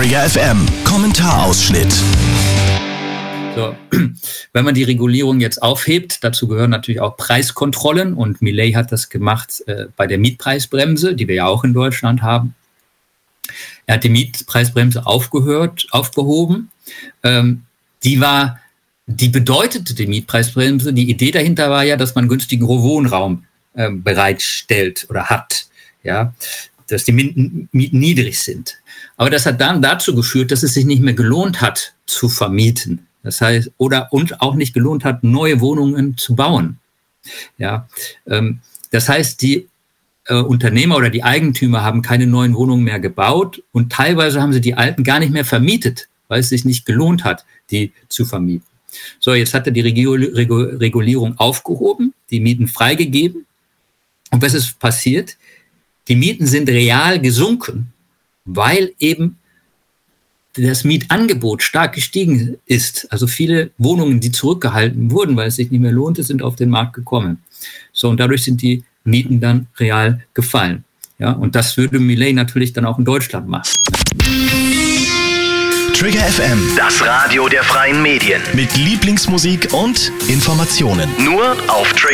Trigger FM, Kommentarausschnitt. So, wenn man die Regulierung jetzt aufhebt, dazu gehören natürlich auch Preiskontrollen und Milei hat das gemacht bei der Mietpreisbremse, die wir ja auch in Deutschland haben. Er hat die Mietpreisbremse aufgehoben. Die bedeutete die Mietpreisbremse, die Idee dahinter war ja, dass man günstigen Wohnraum bereitstellt oder hat, ja, dass die Mieten niedrig sind. Aber das hat dann dazu geführt, dass es sich nicht mehr gelohnt hat zu vermieten. Das heißt, und auch nicht gelohnt hat, neue Wohnungen zu bauen. Ja, das heißt, die Unternehmer oder die Eigentümer haben keine neuen Wohnungen mehr gebaut und teilweise haben sie die alten gar nicht mehr vermietet, weil es sich nicht gelohnt hat, die zu vermieten. So, jetzt hat er die Regulierung aufgehoben, die Mieten freigegeben. Und was ist passiert? Die Mieten sind real gesunken, weil eben das Mietangebot stark gestiegen ist. Also viele Wohnungen, die zurückgehalten wurden, weil es sich nicht mehr lohnte, sind auf den Markt gekommen. So, und dadurch sind die Mieten dann real gefallen. Ja, und das würde Milei natürlich dann auch in Deutschland machen. Trigger FM, Das Radio der freien Medien. mit Lieblingsmusik und Informationen. Nur auf Trigger